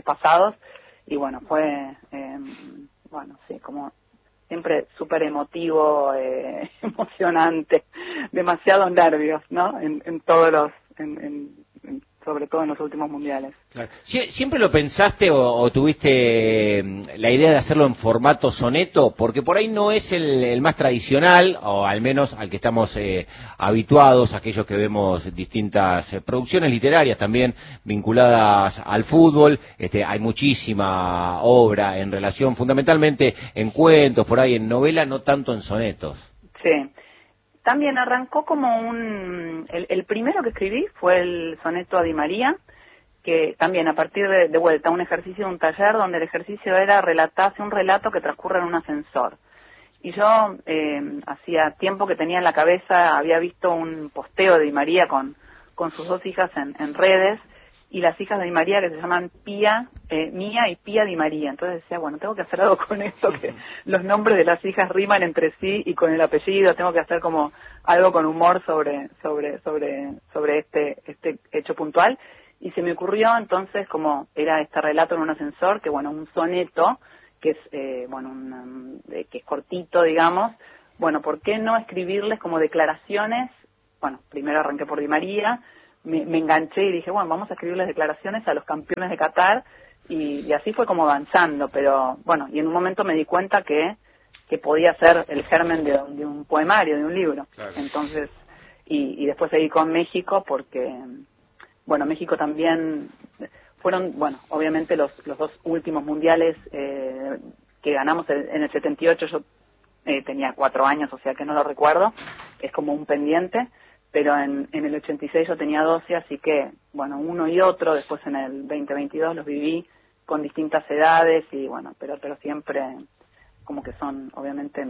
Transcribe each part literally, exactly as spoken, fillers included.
pasados, y bueno, fue, eh, bueno, sí, como siempre súper emotivo, eh, emocionante, demasiados nervios, ¿no? En, en todos los, en, en, en, sobre todo en los últimos mundiales. Claro. Sie- ¿Siempre lo pensaste o, o tuviste eh, la idea de hacerlo en formato soneto? Porque por ahí no es el, el más tradicional, o al menos al que estamos eh, habituados, aquellos que vemos distintas eh, producciones literarias también vinculadas al fútbol. Este, hay muchísima obra en relación, fundamentalmente en cuentos, por ahí en novela, no tanto en sonetos. Sí. También arrancó como un... El, el primero que escribí fue el soneto a Di María, que también a partir de, de vuelta, un ejercicio de un taller donde el ejercicio era relatarse un relato que transcurre en un ascensor. Y yo eh, hacía tiempo que tenía en la cabeza, había visto un posteo de Di María con, con sus dos hijas en, en redes, y las hijas de Di María que se llaman Pía, eh, Mía y Pía Di María. Entonces decía, bueno, tengo que hacer algo con esto, que los nombres de las hijas riman entre sí y con el apellido, tengo que hacer como algo con humor sobre, sobre, sobre, sobre este, este hecho puntual. Y se me ocurrió entonces, como era este relato en un ascensor, que bueno, un soneto, que es, eh, bueno, un, eh, que es cortito, digamos, bueno, ¿por qué no escribirles como declaraciones? Bueno, primero arranqué por Di María, me, me enganché y dije, bueno, vamos a escribirles declaraciones a los campeones de Qatar, y, y así fue como avanzando, pero bueno, y en un momento me di cuenta que, que podía ser el germen de, de un poemario, de un libro. Claro. Entonces, y, y después seguí con México porque, bueno, México también fueron, bueno, obviamente los, los dos últimos mundiales eh, que ganamos en el setenta y ocho, yo eh, tenía cuatro años, o sea que no lo recuerdo, es como un pendiente, pero en, en el ochenta y seis yo tenía doce, así que, bueno, uno y otro, después en el veinte veintidós los viví con distintas edades, y bueno, pero, pero siempre como que son, obviamente,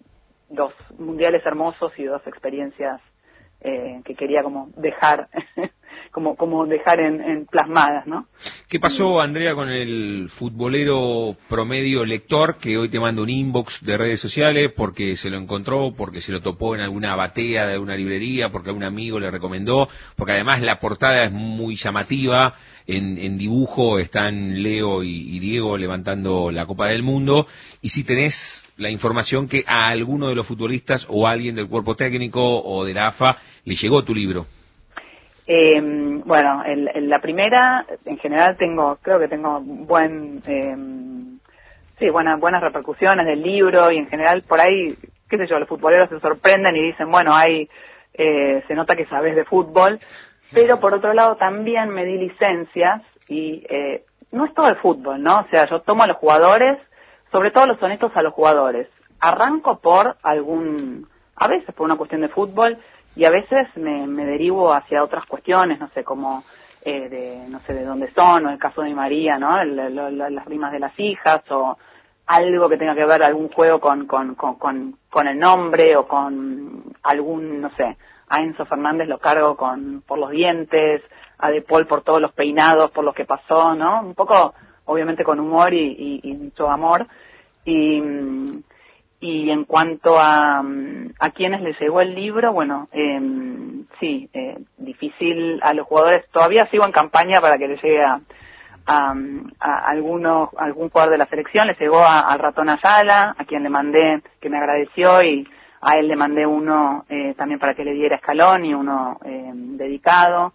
dos mundiales hermosos y dos experiencias eh, que quería como dejar, como, como dejar en, en plasmadas, ¿no? ¿Qué pasó, Andrea, con el futbolero promedio lector que hoy te manda un inbox de redes sociales porque se lo encontró, porque se lo topó en alguna batea de alguna librería, porque algún amigo le recomendó, porque además la portada es muy llamativa, en, en dibujo están Leo y, y Diego levantando la Copa del Mundo, y si tenés la información que a alguno de los futbolistas o a alguien del cuerpo técnico o de la A F A le llegó tu libro? Eh, bueno, el, el, la primera, en general tengo, creo que tengo buen, eh, sí, buenas, buenas repercusiones del libro, y en general por ahí, qué sé yo, los futboleros se sorprenden y dicen, bueno, hay, eh, se nota que sabes de fútbol, pero por otro lado también me di licencias y eh, no es todo el fútbol, ¿no? O sea, yo tomo a los jugadores, sobre todo los sonetos a los jugadores, arranco por algún, a veces por una cuestión de fútbol, y a veces me, me derivo hacia otras cuestiones, no sé, como eh, de, no sé, de dónde son, o el caso de María, ¿no? El, el, el, las rimas de las hijas, o algo que tenga que ver, algún juego con, con, con, con, con el nombre, o con algún, no sé, a Enzo Fernández lo cargo con, por los dientes, a De Paul por todos los peinados, por lo que pasó, ¿no? Un poco, obviamente con humor y, y, y mucho amor. Y, y en cuanto a, a quienes les llegó el libro, bueno, eh, sí, eh, difícil a los jugadores. Todavía sigo en campaña para que les llegue a, a, a algunos, algún jugador de la selección. Les llegó a, al Ratón Ayala, a quien le mandé, que me agradeció, y a él le mandé uno eh, también para que le diera escalón, y uno eh, dedicado.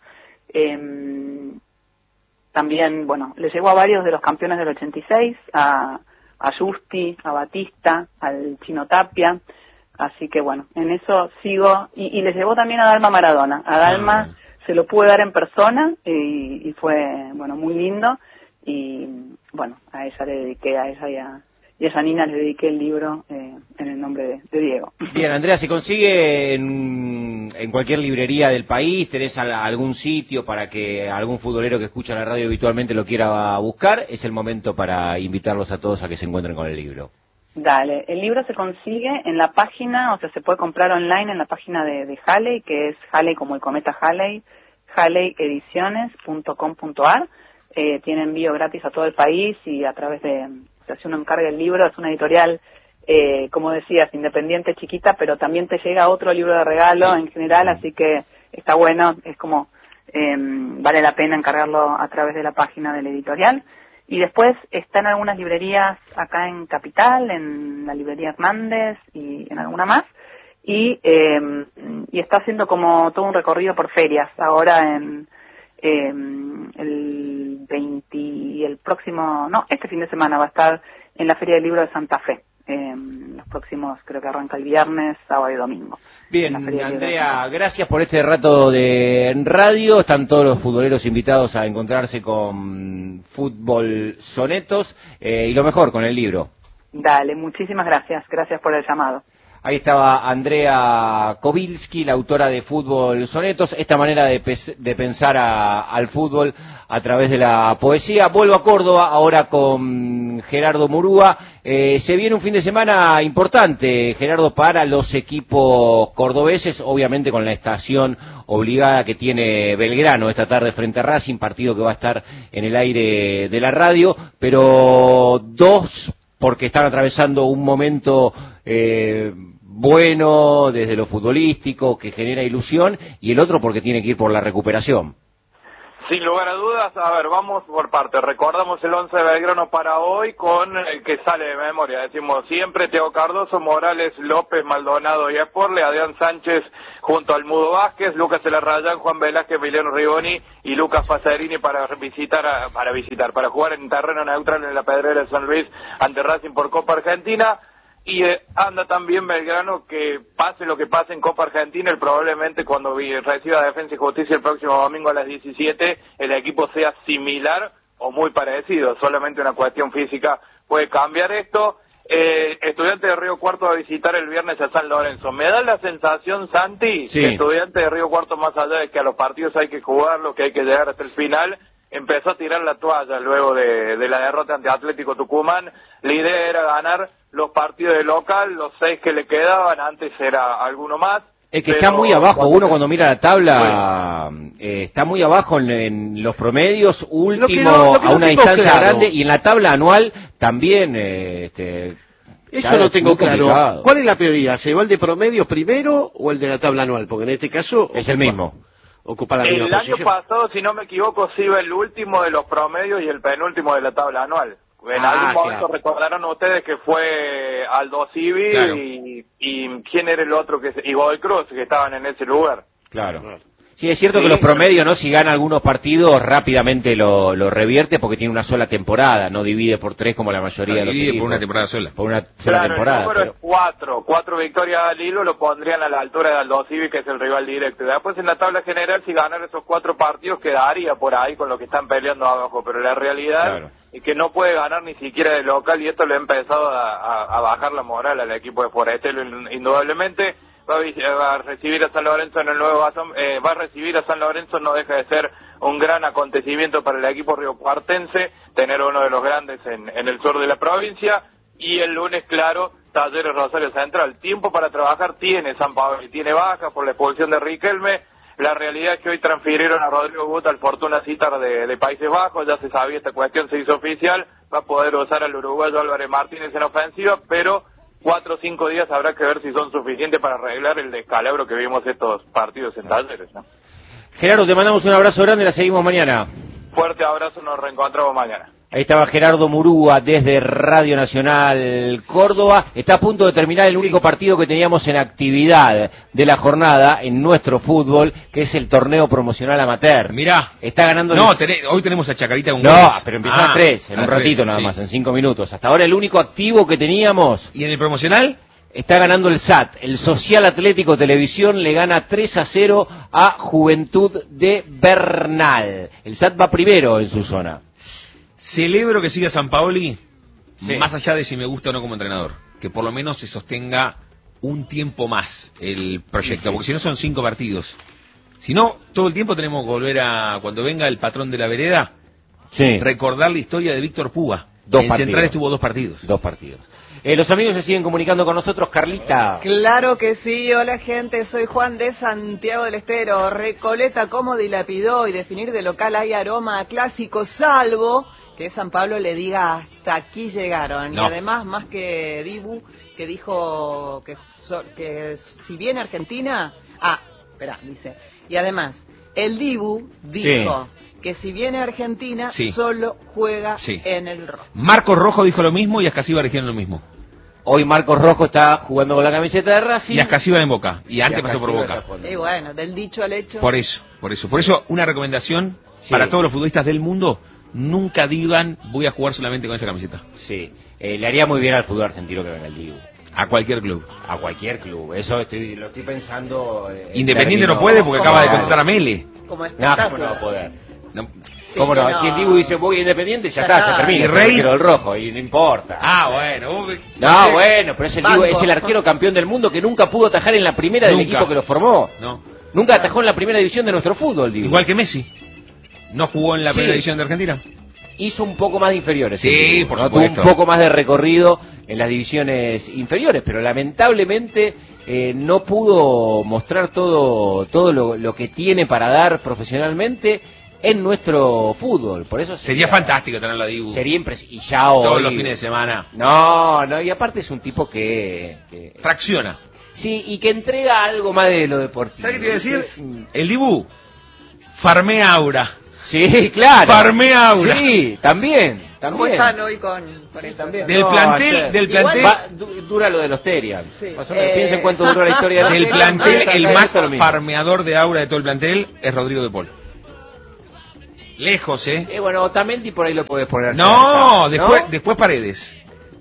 Eh, también, bueno, le llegó a varios de los campeones del ochenta y seis, a a Justi, a Batista, al Chino Tapia, así que bueno, en eso sigo, y, y les llevó también a Dalma Maradona, a Dalma ah. se lo pude dar en persona, y, y fue, bueno, muy lindo, y bueno, a ella le dediqué, a ella y a, y a Janina le dediqué el libro eh, en el nombre de, de Diego. Bien, Andrea, ¿se consigue en, en cualquier librería del país? ¿Tenés a, algún sitio para que algún futbolero que escucha la radio habitualmente lo quiera buscar? Es el momento para invitarlos a todos a que se encuentren con el libro. Dale, el libro se consigue en la página, o sea, se puede comprar online en la página de, de Halley, que es Halley como el cometa Halley, halley ediciones punto com punto a r. Eh, tiene envío gratis a todo el país, y a través de, o sea, si uno encarga el libro, es una editorial, eh, como decías, independiente, chiquita, pero también te llega otro libro de regalo en general, así que está bueno, es como, eh, vale la pena encargarlo a través de la página de la editorial. Y después está en algunas librerías acá en Capital, en la librería Hernández y en alguna más. Y, eh, y está haciendo como todo un recorrido por ferias. Ahora en eh, el veinte y el próximo, no, este fin de semana va a estar en la Feria del Libro de Santa Fe. Eh, los próximos, creo que arranca el viernes, sábado y domingo. Bien, Andrea, gracias por este rato de radio. Están todos los futboleros invitados a encontrarse con Fútbol Sonetos eh, y lo mejor con el libro. Dale, muchísimas gracias. Gracias por el llamado. Ahí estaba Andrea Kowilski, la autora de Fútbol Sonetos, esta manera de, pe- de pensar a, al fútbol a través de la poesía. Vuelvo a Córdoba ahora con Gerardo Murúa. Eh, se viene un fin de semana importante, Gerardo, para los equipos cordobeses, obviamente con la estación obligada que tiene Belgrano esta tarde frente a Racing, partido que va a estar en el aire de la radio, pero dos porque están atravesando un momento eh, bueno desde lo futbolístico, que genera ilusión, y el otro porque tiene que ir por la recuperación. Sin lugar a dudas, a ver, vamos por partes. Recordamos el once de Belgrano para hoy con el que sale de memoria. Decimos siempre Thiago Cardoso, Morales, López, Maldonado y Esporle, Adrián Sánchez junto al Mudo Vázquez, Lucas Elarrayán, Juan Velázquez, Emiliano Rigoni y Lucas Pasarini para visitar, a, para visitar, para jugar en terreno neutral en la Pedrera de San Luis ante Racing por Copa Argentina. Y eh, anda también Belgrano, que pase lo que pase en Copa Argentina, el probablemente cuando vi, reciba Defensa y Justicia el próximo domingo a las diecisiete, el equipo sea similar o muy parecido. Solamente una cuestión física puede cambiar esto. Eh, Estudiante de Río Cuarto va a visitar el viernes a San Lorenzo. Me da la sensación, Santi, sí, que Estudiante de Río Cuarto, más allá de que a los partidos hay que jugarlo, que hay que llegar hasta el final, empezó a tirar la toalla luego de, de la derrota ante Atlético Tucumán. La idea era ganar los partidos de local, los seis que le quedaban, antes era alguno más. Es que está muy abajo, uno cuando mira la tabla, bueno, eh, está muy abajo en, en los promedios, último no, a una distancia claro. grande, y en la tabla anual también. Eh, este, Eso no tengo claro. Complicado. ¿Cuál es la prioridad? ¿Se va el de promedios primero o el de la tabla anual? Porque en este caso es ocupa, el mismo. Ocupa la misma el posición. año pasado, si no me equivoco, sí iba el último de los promedios y el penúltimo de la tabla anual. En ah, algún momento claro. recordaron ustedes que fue Aldo Civi claro. y, y quién era el otro, que y Godoy Cruz, que estaban en ese lugar. Claro. Sí, es cierto sí, que los promedios, ¿no? Si gana algunos partidos, rápidamente lo, lo revierte porque tiene una sola temporada, no divide por tres como la mayoría no, de los divide equipos. por una temporada sola. Por una sola claro, temporada. El número pero... es cuatro. Cuatro victorias al hilo lo pondrían a la altura de Aldo Civi, que es el rival directo. Después en la tabla general, si ganar esos cuatro partidos, quedaría por ahí con lo que están peleando abajo. Pero la realidad claro. es que no puede ganar ni siquiera de local y esto le ha empezado a, a, a bajar la moral al equipo de Forestelo, indudablemente. Va a, va a recibir a San Lorenzo en el nuevo Bazón, eh, va a recibir a San Lorenzo, no deja de ser un gran acontecimiento para el equipo riocuartense, tener uno de los grandes en, en el sur de la provincia, y el lunes, claro, Talleres Rosario Central. Tiempo para trabajar tiene San Pablo, y tiene baja por la expulsión de Riquelme. La realidad es que hoy transfirieron a Rodrigo Guta al Fortuna Citar de, de Países Bajos, ya se sabía, esta cuestión se hizo oficial, va a poder usar al uruguayo Álvarez Martínez en ofensiva, pero cuatro o cinco días habrá que ver si son suficientes para arreglar el descalabro que vimos estos partidos en Talleres, ¿no? Gerardo, te mandamos un abrazo grande, la seguimos mañana. Fuerte abrazo, nos reencontramos mañana. Ahí estaba Gerardo Murúa desde Radio Nacional Córdoba. Está a punto de terminar el único partido que teníamos en actividad de la jornada en nuestro fútbol, que es el torneo promocional amateur. Mirá. Está ganando... No, el... ten... hoy tenemos a Chacarita con No, goles. pero empieza ah, a las tres, en un ratito tres, nada sí. más, en cinco minutos. Hasta ahora el único activo que teníamos... ¿Y en el promocional? Está ganando el S A T, el Social Atlético Televisión le gana tres a cero a Juventud de Bernal. El S A T va primero en su zona. Celebro que siga Sampaoli, sí. más allá de si me gusta o no como entrenador, que por lo menos se sostenga un tiempo más el proyecto, sí, sí. porque si no son cinco partidos. Si no, todo el tiempo tenemos que volver a, cuando venga el patrón de la vereda, sí. recordar la historia de Víctor Púa. Dos en partidos. Central estuvo dos partidos. Dos partidos. Eh, los amigos se siguen comunicando con nosotros, Carlita. Claro que sí, hola gente, soy Juan de Santiago del Estero. Recoleta, cómo dilapidó y definir de local hay aroma clásico, salvo que San Pablo le diga hasta aquí llegaron. No. Y además, más que Dibu, que dijo que, que si viene Argentina... Ah, espera, dice. Y además, el Dibu dijo... Sí. que si viene a Argentina, sí. solo juega sí. en el rojo. Marcos Rojo dijo lo mismo y Ascasíbar dijeron lo mismo. Hoy Marcos Rojo está jugando con la camiseta de Racing. Y Ascasíbar en Boca. Y antes y pasó por Boca. Y bueno, del dicho al hecho. Por eso, por eso. Por eso, una recomendación sí. para todos los futbolistas del mundo: nunca digan voy a jugar solamente con esa camiseta. Sí, eh, le haría muy bien al fútbol argentino que venga el Dibu. A cualquier club. A cualquier club. Eso estoy, lo estoy pensando. Eh, Independiente término, no puede porque acaba de contratar a Mele. Como no, ¿cómo no va a poder? No. Sí, ¿Cómo no? no? Si el Dibu dice voy a Independiente, ya, ya está, se termina. Es el arquero del rojo y no importa. Ah, bueno. No, sí. bueno, pero es el, Dibu, es el arquero campeón del mundo que nunca pudo atajar en la primera nunca. del equipo que lo formó. No. Nunca atajó en la primera división de nuestro fútbol, Dibu. Igual que Messi. ¿No jugó en la sí. primera división de Argentina? Hizo un poco más de inferiores. Sí, por ¿no? supuesto. Tuvo un poco más de recorrido en las divisiones inferiores, pero lamentablemente eh, no pudo mostrar todo todo lo, lo que tiene para dar profesionalmente en nuestro fútbol. Por eso sería, sería fantástico tenerlo a Dibu. Sería impresionante. Y ya hoy, todos los fines de semana. No, no, y aparte es un tipo que, que fracciona. Sí, y que entrega algo más de lo deportivo. ¿Sabes qué te iba a decir? Es... El Dibu farmea aura. Sí, claro. Farmea aura. Sí, también. También. ¿Cómo están hoy con, con sí, eso? También. Del no, plantel, ayer. del plantel. Va, dura lo de los Terian. Sí. Eh... Piensen cuánto duró la historia del plantel. El más farmeador de aura de todo el plantel es Rodrigo de Paul. Lejos, ¿eh? eh bueno, Otamendi por ahí lo puedes poner. No, cerca, después, ¿no? después Paredes.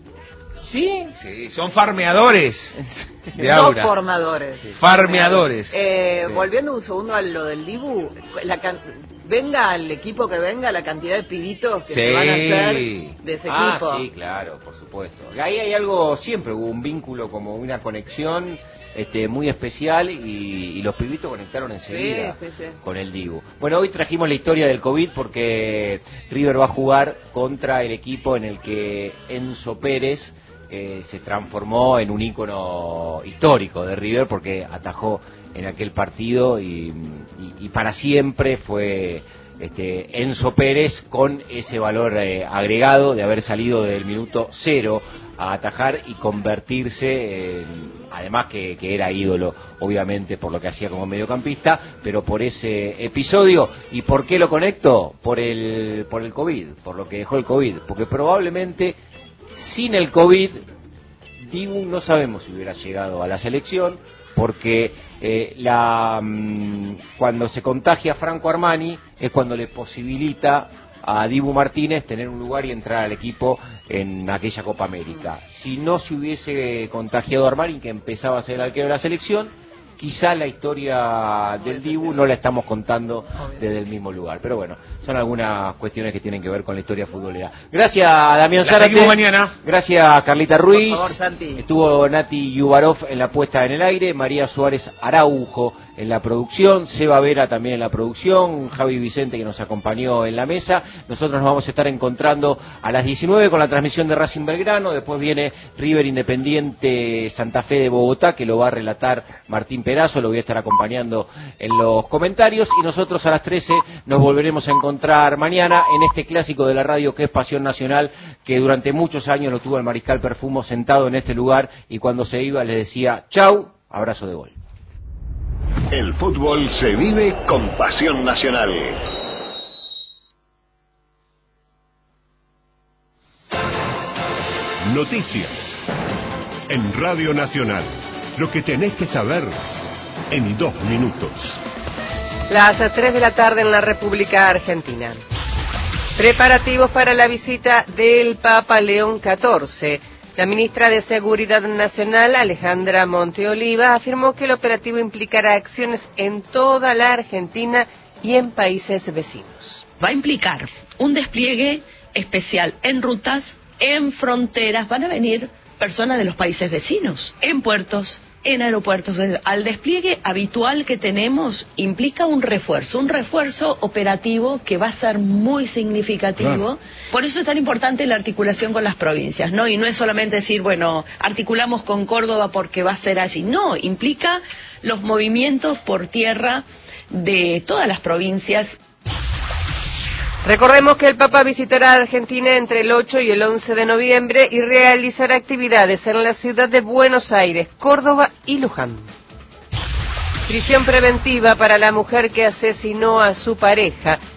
¿Sí? Sí, son farmeadores de no aura. formadores. Sí. Farmeadores. Eh, sí. Volviendo un segundo a lo del Dibu, la can... venga al equipo que venga, la cantidad de pibitos que sí. se van a hacer de ese ah, equipo. Sí, claro, por supuesto. Ahí hay algo, siempre hubo un vínculo, como una conexión este, muy especial y, y los pibitos conectaron enseguida sí, sí, sí. con el Dibu. Bueno, hoy trajimos la historia del COVID porque River va a jugar contra el equipo en el que Enzo Pérez eh, se transformó en un ícono histórico de River porque atajó en aquel partido y, y, y para siempre fue este, Enzo Pérez con ese valor eh, agregado de haber salido del minuto cero a atajar y convertirse en, además que, que era ídolo obviamente por lo que hacía como mediocampista, pero por ese episodio. ¿Y por qué lo conecto? Por el, por el COVID, por lo que dejó el COVID, porque probablemente sin el COVID Dibu no sabemos si hubiera llegado a la selección, porque eh, la mmm, cuando se contagia Franco Armani es cuando le posibilita a Dibu Martínez tener un lugar y entrar al equipo en aquella Copa América. Si no se hubiese contagiado Armani, que empezaba a ser el arquero de la selección, quizá la historia del Dibu no la estamos contando desde el mismo lugar. Pero bueno, son algunas cuestiones que tienen que ver con la historia futbolera. Gracias, Damián Zárate. La seguimos mañana. Gracias, Carlita Ruiz. Por favor, Santi. Estuvo Nati Yubarov en la puesta en el aire, María Suárez Araujo en la producción, Seba Vera también en la producción, Javi Vicente que nos acompañó en la mesa. Nosotros nos vamos a estar encontrando a las diecinueve con la transmisión de Racing Belgrano. Después viene River Independiente Santa Fe de Bogotá, que lo va a relatar Martín Perazo, lo voy a estar acompañando en los comentarios. Y nosotros a las trece nos volveremos a encontrar mañana en este clásico de la radio que es Pasión Nacional, que durante muchos años lo tuvo el Mariscal Perfumo sentado en este lugar y cuando se iba les decía chau, abrazo de gol. El fútbol se vive con Pasión Nacional. Noticias en Radio Nacional. Lo que tenés que saber en dos minutos. Las tres de la tarde en la República Argentina. Preparativos para la visita del Papa León catorce. La ministra de Seguridad Nacional, Alejandra Monteoliva, afirmó que el operativo implicará acciones en toda la Argentina y en países vecinos. Va a implicar un despliegue especial en rutas, en fronteras, van a venir personas de los países vecinos, en puertos, en aeropuertos. Al despliegue habitual que tenemos implica un refuerzo, un refuerzo operativo que va a ser muy significativo. Claro. Por eso es tan importante la articulación con las provincias, ¿no? Y no es solamente decir, bueno, articulamos con Córdoba porque va a ser allí. No, implica los movimientos por tierra de todas las provincias. Recordemos que el Papa visitará Argentina entre el ocho y el once de noviembre y realizará actividades en la ciudad de Buenos Aires, Córdoba y Luján. Prisión preventiva para la mujer que asesinó a su pareja.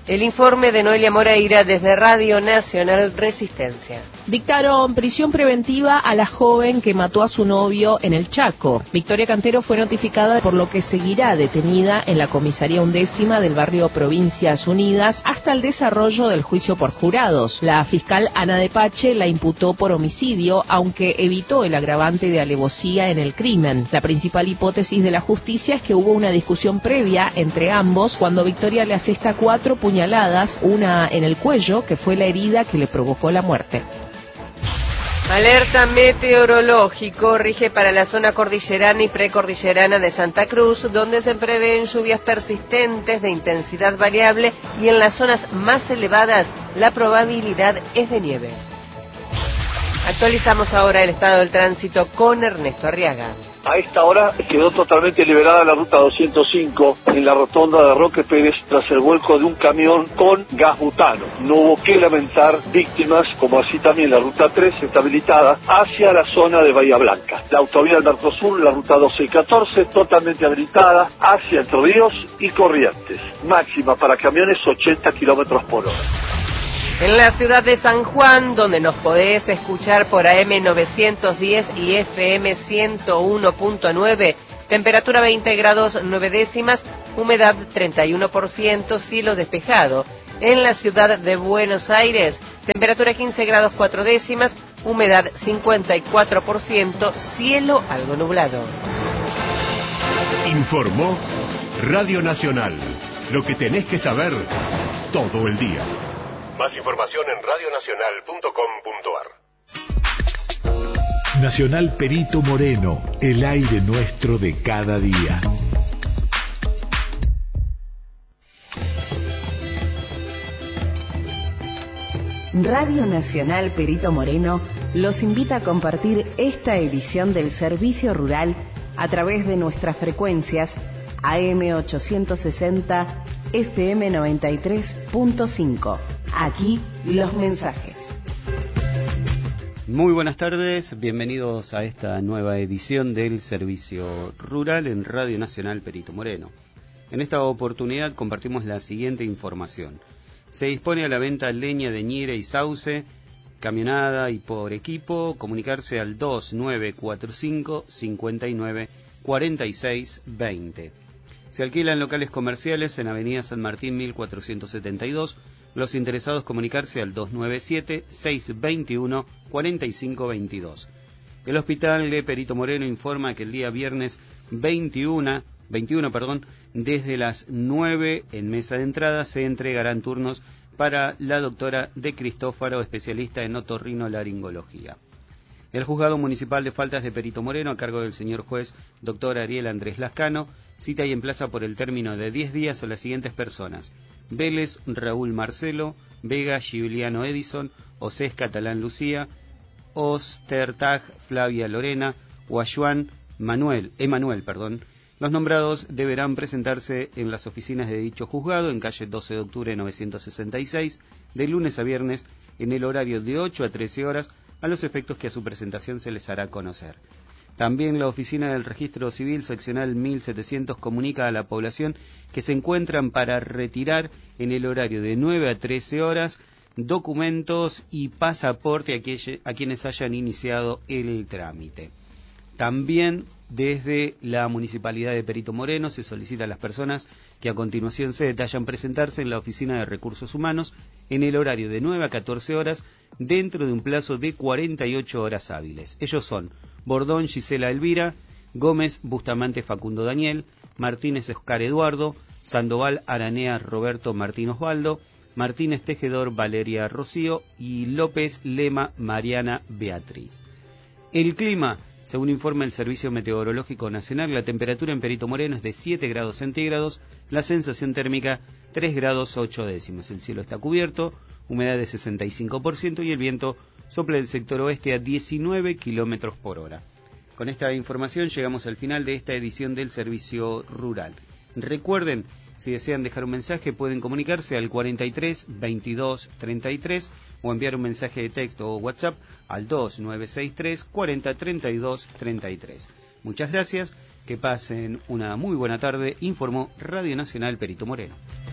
El informe de Noelia Moreira desde Radio Nacional Resistencia. Dictaron prisión preventiva a la joven que mató a su novio en el Chaco. Victoria Cantero fue notificada, por lo que seguirá detenida en la comisaría undécima del barrio Provincias Unidas hasta el desarrollo del juicio por jurados. La fiscal Ana de Pache la imputó por homicidio, aunque evitó el agravante de alevosía en el crimen. La principal hipótesis de la justicia es que hubo una discusión previa entre ambos cuando Victoria le asesta cuatro puñaladas, una en el cuello, que fue la herida que le provocó la muerte. Alerta meteorológico rige para la zona cordillerana y precordillerana de Santa Cruz, donde se prevén lluvias persistentes de intensidad variable y en las zonas más elevadas la probabilidad es de nieve. Actualizamos ahora el estado del tránsito con Ernesto Arriaga. A esta hora quedó totalmente liberada la ruta doscientos cinco en la rotonda de Roque Pérez tras el vuelco de un camión con gas butano. No hubo que lamentar víctimas, como así también la ruta tres está habilitada hacia la zona de Bahía Blanca. La autovía del Mercosur, la ruta doce y catorce, totalmente habilitada hacia Entre Ríos y Corrientes. Máxima para camiones ochenta kilómetros por hora. En la ciudad de San Juan, donde nos podés escuchar por A M novecientos diez y F M ciento uno punto nueve, temperatura veinte grados nueve décimas, humedad treinta y uno por ciento, cielo despejado. En la ciudad de Buenos Aires, temperatura quince grados cuatro décimas, humedad cincuenta y cuatro por ciento, cielo algo nublado. Informó Radio Nacional, lo que tenés que saber todo el día. Más información en radio nacional punto com punto a r. Nacional Perito Moreno, el aire nuestro de cada día. Radio Nacional Perito Moreno los invita a compartir esta edición del Servicio Rural a través de nuestras frecuencias A M ochocientos sesenta, F M noventa y tres punto cinco. Aquí los mensajes. Muy buenas tardes, bienvenidos a esta nueva edición del Servicio Rural en Radio Nacional Perito Moreno. En esta oportunidad compartimos la siguiente información. Se dispone a la venta leña de ñire y sauce, camionada y por equipo, comunicarse al dos nueve cuatro cinco, cinco nueve, cuatro seis dos cero. Se alquilan locales comerciales en Avenida San Martín mil cuatrocientos setenta y dos. Los interesados comunicarse al dos nueve siete, seis dos uno, cuatro cinco dos dos. El Hospital de Perito Moreno informa que el día viernes veintiuno, veintiuno perdón, desde las nueve en mesa de entrada se entregarán turnos para la doctora De Cristófaro, especialista en otorrinolaringología. El Juzgado Municipal de Faltas de Perito Moreno, a cargo del señor juez doctor Ariel Andrés Lascano, cita y emplaza por el término de diez días a las siguientes personas: Vélez Raúl Marcelo, Vega Giuliano Edison, Osés Catalán Lucía, Ostertag Flavia Lorena, Guayuán Manuel, Emanuel, perdón. Los nombrados deberán presentarse en las oficinas de dicho juzgado en calle doce de octubre novecientos sesenta y seis, de lunes a viernes, en el horario de ocho a trece horas, a los efectos que a su presentación se les hará conocer. También la Oficina del Registro Civil Seccional mil setecientos comunica a la población que se encuentran para retirar en el horario de nueve a trece horas documentos y pasaporte a, que, a quienes hayan iniciado el trámite. También desde la Municipalidad de Perito Moreno se solicita a las personas que a continuación se detallan presentarse en la Oficina de Recursos Humanos en el horario de nueve a catorce horas dentro de un plazo de cuarenta y ocho horas hábiles. Ellos son Bordón Gisela Elvira, Gómez Bustamante Facundo Daniel, Martínez Oscar Eduardo, Sandoval Aranea Roberto Martín Osvaldo, Martínez Tejedor Valeria Rocío y López Lema Mariana Beatriz. El clima, según informa el Servicio Meteorológico Nacional, la temperatura en Perito Moreno es de siete grados centígrados, la sensación térmica tres grados ocho décimas. El cielo está cubierto, humedad de sesenta y cinco por ciento y el viento sopla del sector oeste a diecinueve kilómetros por hora. Con esta información llegamos al final de esta edición del Servicio Rural. Recuerden, si desean dejar un mensaje pueden comunicarse al cuarenta y tres, veintidós, treinta y tres o enviar un mensaje de texto o WhatsApp al dos nueve seis tres, cuarenta, treinta y dos, treinta y tres. Muchas gracias, que pasen una muy buena tarde, informó Radio Nacional Perito Moreno.